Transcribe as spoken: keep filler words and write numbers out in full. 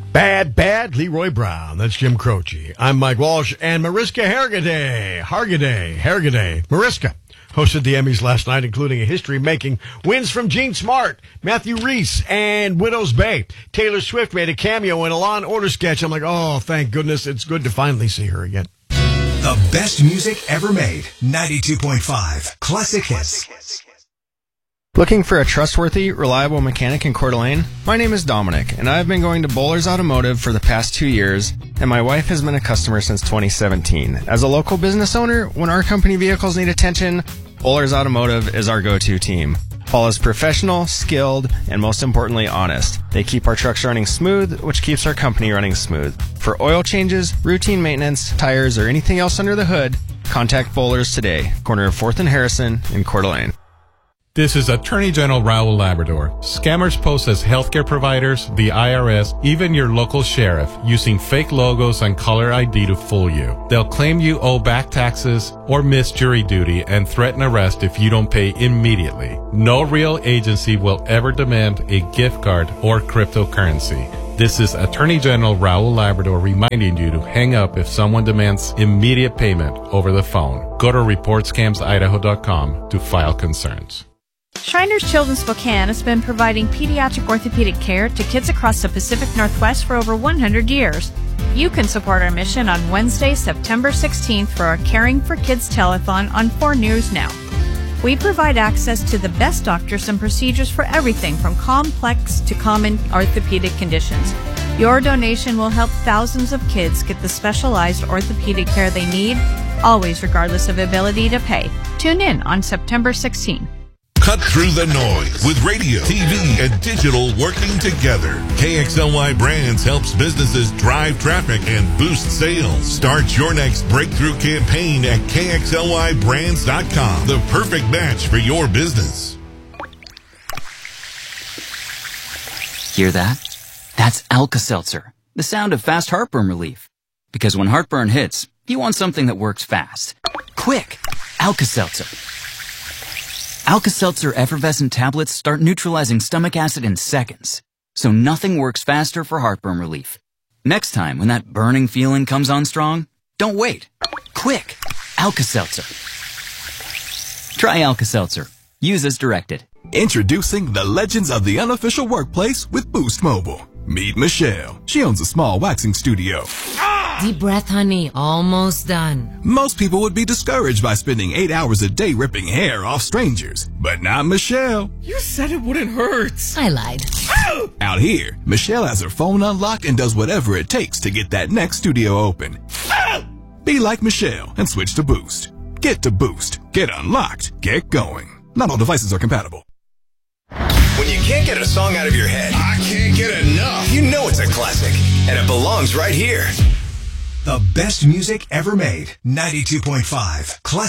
Bad, bad Leroy Brown. That's Jim Croce. I'm Mike Walsh, and Mariska Hargitay, Hargitay, Hargitay, Mariska hosted the Emmys last night, including a history-making wins from Gene Smart, Matthew Rhys, and Widow's Bay. Taylor Swift made a cameo in a Law and Order sketch. I'm like, oh, thank goodness. It's good to finally see her again. The best music ever made. ninety-two point five Classic Hits. Looking for a trustworthy, reliable mechanic in Coeur d'Alene? My name is Dominic, and I've been going to Bowlers Automotive for the past two years, and my wife has been a customer since twenty seventeen. As a local business owner, when our company vehicles need attention, Bowlers Automotive is our go-to team. Paul is professional, skilled, and most importantly, honest. They keep our trucks running smooth, which keeps our company running smooth. For oil changes, routine maintenance, tires, or anything else under the hood, contact Bowlers today, corner of fourth and Harrison in Coeur d'Alene. This is Attorney General Raul Labrador. Scammers pose as healthcare providers, the I R S, even your local sheriff, using fake logos and caller I D to fool you. They'll claim you owe back taxes or miss jury duty and threaten arrest if you don't pay immediately. No real agency will ever demand a gift card or cryptocurrency. This is Attorney General Raul Labrador reminding you to hang up if someone demands immediate payment over the phone. Go to report scams idaho dot com to file concerns. Shriners Children's Spokane has been providing pediatric orthopedic care to kids across the Pacific Northwest for over one hundred years. You can support our mission on Wednesday, September sixteenth for our Caring for Kids telethon on four News Now. We provide access to the best doctors and procedures for everything from complex to common orthopedic conditions. Your donation will help thousands of kids get the specialized orthopedic care they need, always regardless of ability to pay. Tune in on September sixteenth. Cut through the noise with radio, T V, and digital working together. K X L Y Brands helps businesses drive traffic and boost sales. Start your next breakthrough campaign at K X L Y brands dot com. The perfect match for your business. Hear that? That's Alka-Seltzer, the sound of fast heartburn relief. Because when heartburn hits, you want something that works fast. Quick! Alka-Seltzer. Alka-Seltzer effervescent tablets start neutralizing stomach acid in seconds, so nothing works faster for heartburn relief. Next time when that burning feeling comes on strong, don't wait. Quick! Alka-Seltzer. Try Alka-Seltzer. Use as directed. Introducing the legends of the unofficial workplace with Boost Mobile. Meet Michelle. She owns a small waxing studio. Deep breath, honey. Almost done. Most people would be discouraged by spending eight hours a day ripping hair off strangers. But not Michelle. You said it wouldn't hurt. I lied. Out here, Michelle has her phone unlocked and does whatever it takes to get that next studio open. Be like Michelle and switch to Boost. Get to Boost. Get unlocked. Get going. Not all devices are compatible. When you can't get a song out of your head, I can't get enough. you know it's a classic, and it belongs right here. The best music ever made. ninety-two point five Classic.